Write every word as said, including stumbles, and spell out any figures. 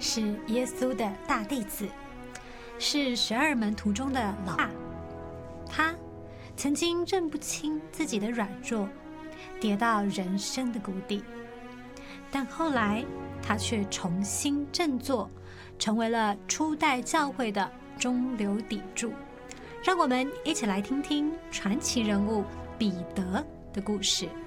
是耶稣的大弟子，是十二门徒中的老大。他曾经认不清自己的软弱，跌到人生的谷底，但后来他却重新振作，成为了初代教会的中流砥柱。让我们一起来听听传奇人物彼得的故事。